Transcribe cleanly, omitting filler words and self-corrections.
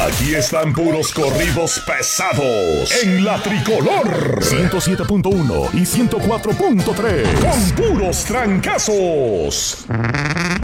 Aquí están puros corridos pesados en la Tricolor 107.1 y 104.3 con puros trancazos.